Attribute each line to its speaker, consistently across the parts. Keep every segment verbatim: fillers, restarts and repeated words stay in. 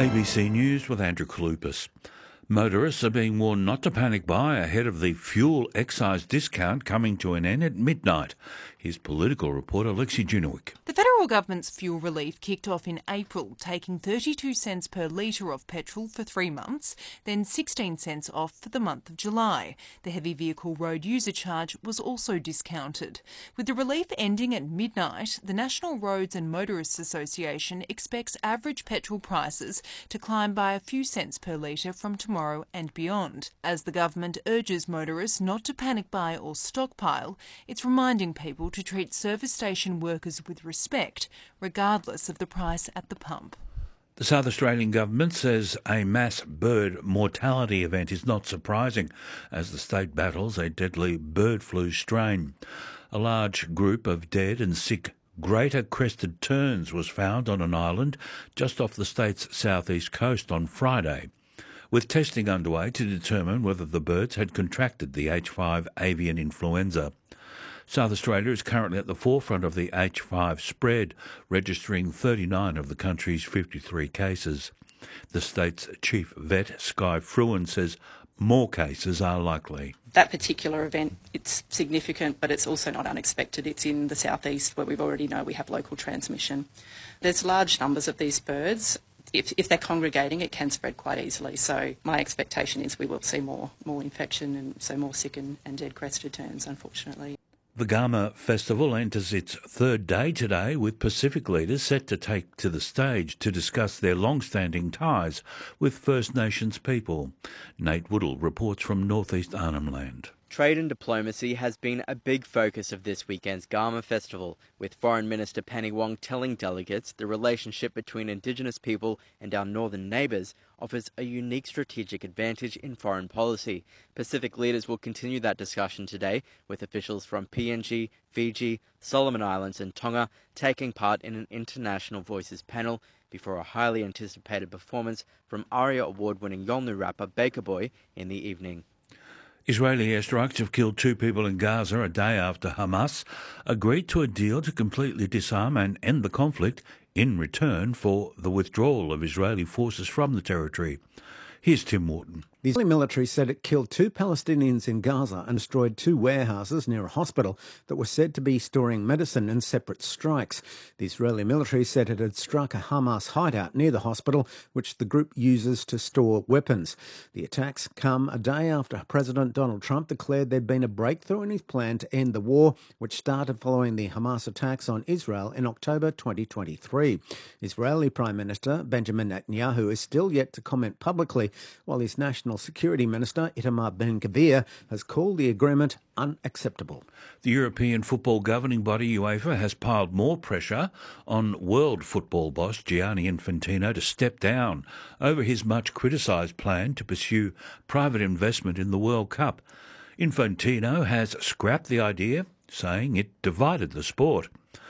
Speaker 1: A B C News with Andrew Kalupis. Motorists are being warned not to panic buy ahead of the fuel excise discount coming to an end at midnight. Here's political reporter Lexi Junowick.
Speaker 2: The federal government's fuel relief kicked off in April, taking thirty-two cents per litre of petrol for three months, then sixteen cents off for the month of July. The heavy vehicle road user charge was also discounted. With the relief ending at midnight, the National Roads and Motorists Association expects average petrol prices to climb by a few cents per litre from tomorrow and beyond. As the government urges motorists not to panic buy or stockpile, it's reminding people to treat service station workers with respect, regardless of the price at the pump.
Speaker 1: The South Australian government says a mass bird mortality event is not surprising as the state battles a deadly bird flu strain. A large group of dead and sick greater crested terns was found on an island just off the state's southeast coast on Friday, with testing underway to determine whether the birds had contracted the H five avian influenza. South Australia is currently at the forefront of the H five spread, registering thirty-nine of the country's fifty-three cases. The state's chief vet, Sky Fruin, says more cases are likely.
Speaker 3: That particular event, it's significant, but it's also not unexpected. It's in the southeast where we already know we have local transmission. There's large numbers of these birds. If, if they're congregating, it can spread quite easily. So my expectation is we will see more more infection and so more sick and, and dead crested terns, unfortunately.
Speaker 1: The Garma Festival enters its third day today, with Pacific leaders set to take to the stage to discuss their long-standing ties with First Nations people. Nate Woodall reports from northeast Arnhem Land.
Speaker 4: Trade and diplomacy has been a big focus of this weekend's Garma Festival, with Foreign Minister Penny Wong telling delegates the relationship between Indigenous people and our northern neighbours offers a unique strategic advantage in foreign policy. Pacific leaders will continue that discussion today, with officials from P N G, Fiji, Solomon Islands and Tonga taking part in an International Voices panel before a highly anticipated performance from ARIA award-winning Yolngu rapper Baker Boy in the evening.
Speaker 1: Israeli airstrikes have killed two people in Gaza a day after Hamas agreed to a deal to completely disarm and end the conflict in return for the withdrawal of Israeli forces from the territory. Here's Tim Morton.
Speaker 5: The Israeli military said it killed two Palestinians in Gaza and destroyed two warehouses near a hospital that were said to be storing medicine in separate strikes. The Israeli military said it had struck a Hamas hideout near the hospital, which the group uses to store weapons. The attacks come a day after President Donald Trump declared there'd been a breakthrough in his plan to end the war, which started following the Hamas attacks on Israel in October twenty twenty-three. Israeli Prime Minister Benjamin Netanyahu is still yet to comment publicly, while his National Security Minister Itamar Ben-Gvir has called the agreement unacceptable.
Speaker 1: The European football governing body UEFA has piled more pressure on world football boss Gianni Infantino to step down over his much criticised plan to pursue private investment in the World Cup. Infantino has scrapped the idea, saying it divided the sport.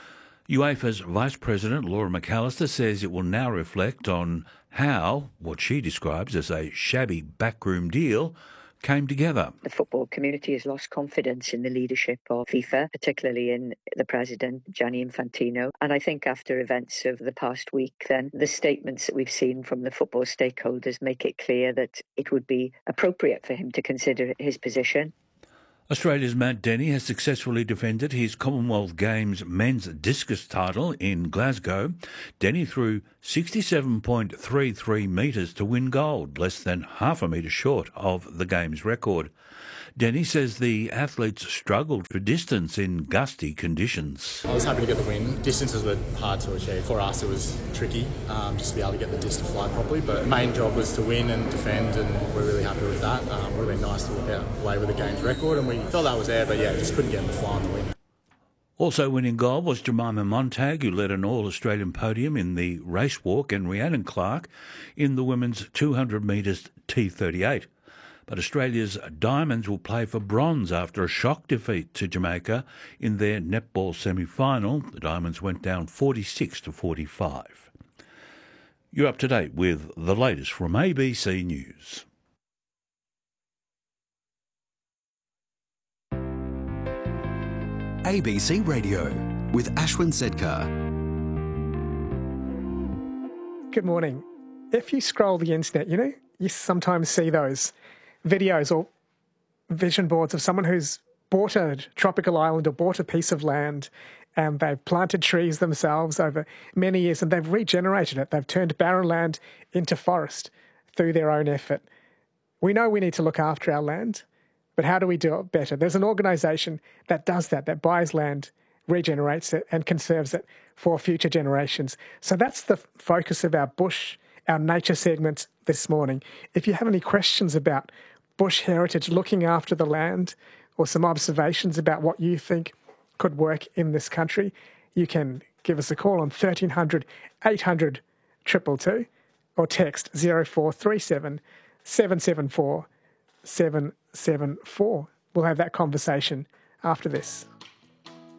Speaker 1: UEFA's Vice President Laura McAllister says it will now reflect on how what she describes as a shabby backroom deal came together.
Speaker 6: The football community has lost confidence in the leadership of FIFA, particularly in the president, Gianni Infantino. And I think after events of the past week, then the statements that we've seen from the football stakeholders make it clear that it would be appropriate for him to consider his position.
Speaker 1: Australia's Matt Denny has successfully defended his Commonwealth Games men's discus title in Glasgow. Denny threw sixty-seven point three three metres to win gold, less than half a metre short of the Games record. Denny says the athletes struggled for distance in gusty conditions.
Speaker 7: I was happy to get the win. Distances were hard to achieve. For us it was tricky um, just to be able to get the disc to fly properly, but the main job was to win and defend, and we're really happy with that. Um, it would have been nice to walk out away with the Games record, and we thought that was there, but yeah, just couldn't get them to fly on the win.
Speaker 1: Also winning gold was Jemima Montag, who led an All-Australian podium in the race walk, and Rhiannon Clark in the women's two hundred metres T thirty-eight. But Australia's Diamonds will play for bronze after a shock defeat to Jamaica in their netball semi-final. The Diamonds went down forty-six to forty-five. You're up to date with the latest from A B C News.
Speaker 8: A B C Radio with Ashwin Sedkar.
Speaker 9: Good morning.
Speaker 8: if you scroll the internet, you know, you sometimes see those videos or vision boards of someone who's bought a tropical island or bought a piece of land and they've planted trees themselves over many years and they've regenerated it. They've turned barren land into forest through their own effort. We know we need to look after our land, but how do we do it better? There's an organisation that does that, that buys land, regenerates it and conserves it for future generations. So that's the focus of our bush, our nature segments this morning. If you have any questions about bush heritage, looking after the land, or some observations about what you think could work in this country, you can give us a call on thirteen hundred, eight hundred, two two two or text zero four three seven, seven seven four, seven seven four. We'll have that conversation after this.